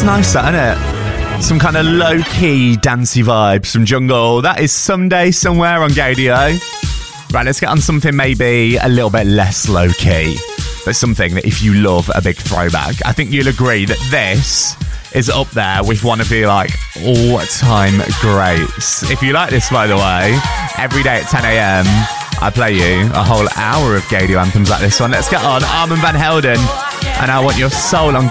It's nice, that, isn't it? Some kind of low-key, dancey vibes from Jungle. That is Someday Somewhere on Gaydio. Right, let's get on something maybe a little bit less low-key, but something that if you love a big throwback, I think you'll agree that this is up there with one of the, like, all-time greats. If you like this, by the way, every day at 10 a.m, I play you a whole hour of Gaydio anthems like this one. Let's get on. Armand Van Helden, and I Want Your Soul on